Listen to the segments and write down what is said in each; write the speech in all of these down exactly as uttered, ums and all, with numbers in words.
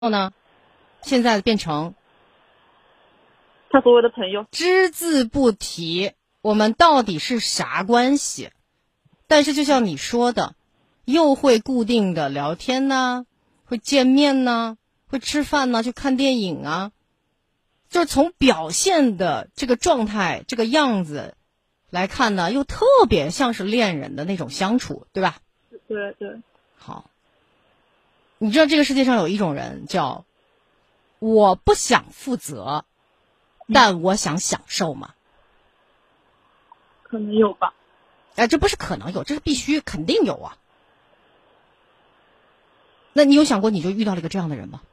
后呢，现在变成他所谓的朋友， 只字不提我们到底是啥关系。但是就像你说的，又会固定的聊天呢，会见面呢，会吃饭呢，去看电影啊，就是从表现的这个状态这个样子来看呢，又特别像是恋人的那种相处，对吧？ 对对。 好，你知道这个世界上有一种人叫我不想负责，但我想享受吗？ 可能有吧。 哎，这不是可能有，这是必须肯定有啊。那你有想过你就遇到了一个这样的人吗？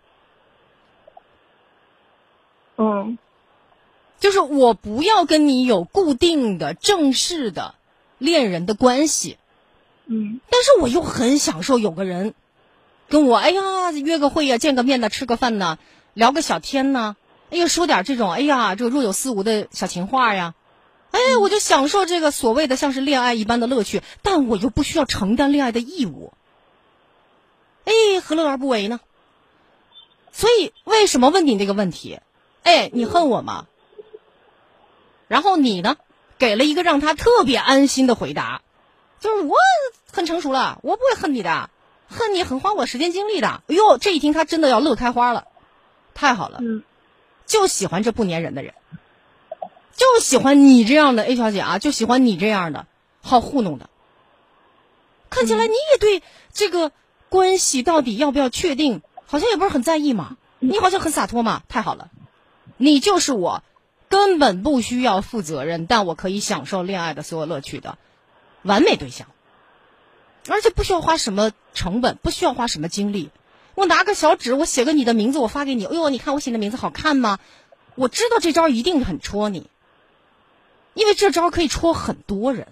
嗯， 就是我不要跟你有固定的正式的恋人的关系， 嗯， 但是我又很享受有个人跟我，哎呀，约个会呀，见个面呢，吃个饭呢，聊个小天呢，哎呀，说点这种，哎呀，这个若有似无的小情话呀，哎，我就享受这个所谓的像是恋爱一般的乐趣，但我又不需要承担恋爱的义务，哎，何乐而不为呢？所以为什么问你这个问题？哎，你恨我吗？然后你呢，给了一个让他特别安心的回答，就是我很成熟了，我不会恨你的，恨你很花我时间精力的。哎呦，这一听他真的要乐开花了，太好了， 嗯， 就喜欢这不粘人的人，就喜欢你这样的 A 小姐啊，就喜欢你这样的好糊弄的。看起来你也对这个关系到底要不要确定，好像也不是很在意嘛，你好像很洒脱嘛，太好了，你就是我根本不需要负责任，但我可以享受恋爱的所有乐趣的完美对象，而且不需要花什么成本，不需要花什么精力。我拿个小纸，我写个你的名字，我发给你。哎呦，你看我写的名字好看吗？我知道这招一定很戳你，因为这招可以戳很多人，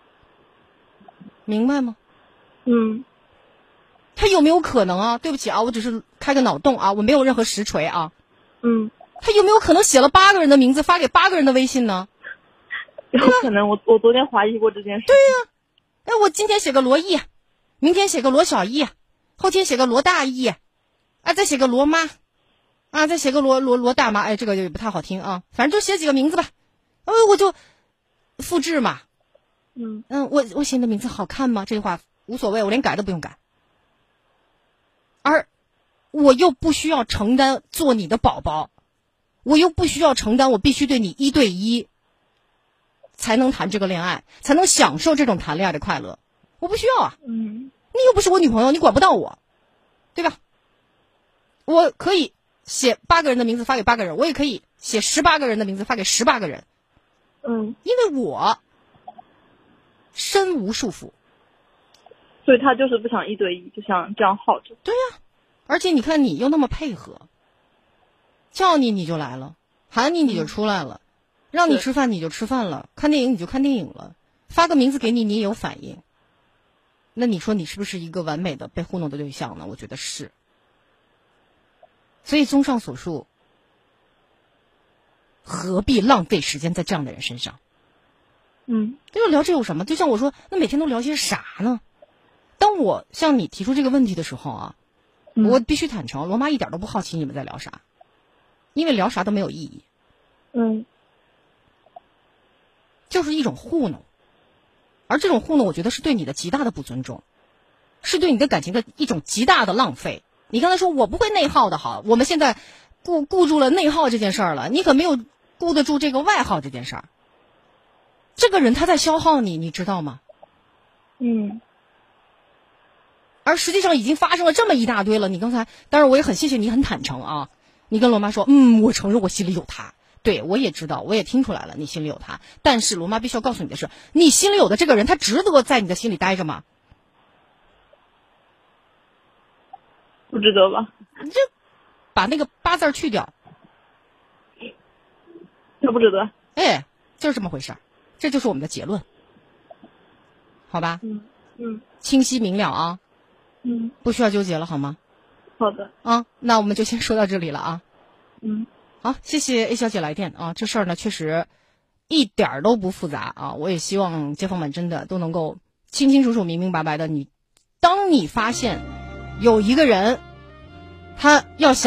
明白吗？ 嗯， 他有没有可能啊？对不起啊，我只是开个脑洞啊，我没有任何实锤啊。 嗯， 他有没有可能写了八个人的名字，发给八个人的微信呢？ 有可能。我我昨天怀疑过这件事。 对呀、啊，哎，我今天写个罗毅，明天写个罗小艺，后天写个罗大毅，啊，再写个罗妈，啊，再写个罗罗罗大妈，哎，这个也不太好听啊，反正就写几个名字吧，呃，我就复制嘛， 嗯嗯，我我写你的名字好看吗？这句话无所谓，我连改都不用改，而我又不需要承担做你的宝宝，我又不需要承担我必须对你一对一才能谈这个恋爱，才能享受这种谈恋爱的快乐，我不需要啊。 嗯， 你又不是我女朋友，你管不到我，对吧？我可以写八个人的名字发给八个人，我也可以写十八个人的名字发给十八个人， 嗯， 因为我身无束缚。 所以他就是不想一对一，就想这样耗着。 对呀、啊，而且你看你又那么配合，叫你你就来了，喊你你就出来了，嗯、让你吃饭你就吃饭了，看电影你就看电影了，发个名字给你你也有反应。那你说你是不是一个完美的被糊弄的对象呢？我觉得是。所以综上所述，何必浪费时间在这样的人身上？ 嗯， 就聊这有什么？就像我说，那每天都聊些啥呢？当我向你提出这个问题的时候啊， 嗯、 我必须坦诚，罗妈一点都不好奇你们在聊啥，因为聊啥都没有意义。 嗯， 就是一种糊弄，而这种糊弄，我觉得是对你的极大的不尊重，是对你的感情的一种极大的浪费。你刚才说我不会内耗的，好，我们现在顾顾住了内耗这件事儿了，你可没有顾得住这个外耗这件事儿。这个人他在消耗你，你知道吗？ 嗯。 而实际上已经发生了这么一大堆了。你刚才，当然我也很谢谢你，很坦诚啊。你跟罗妈说，嗯，我承认我心里有他，对我也知道，我也听出来了，你心里有他。但是罗妈必须要告诉你的是，你心里有的这个人，他值得在你的心里待着吗？ 不值得吧？ 你这把那个八字去掉， 他不值得。 哎，就是这么回事儿，这就是我们的结论，好吧？ 嗯嗯， 清晰明了啊。 嗯， 不需要纠结了，好吗？ 好的。 啊，那我们就先说到这里了啊。 嗯， 好，谢谢 A 小姐来电啊。这事儿呢，确实一点儿都不复杂啊。我也希望街坊们真的都能够清清楚楚、明明白白的。你，当你发现有一个人， 他要想